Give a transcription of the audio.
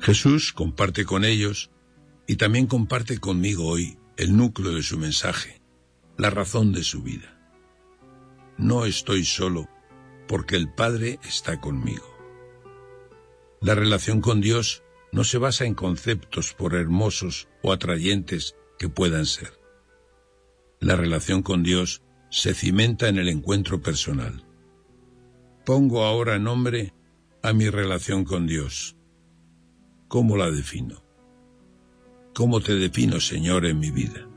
Jesús comparte con ellos y también comparte conmigo hoy el núcleo de su mensaje, la razón de su vida. No estoy solo porque el Padre está conmigo. La relación con Dios no se basa en conceptos por hermosos o atrayentes que puedan ser. La relación con Dios se cimenta en el encuentro personal. Pongo ahora nombre a mi relación con Dios. ¿Cómo la defino? ¿Cómo te defino, Señor, en mi vida?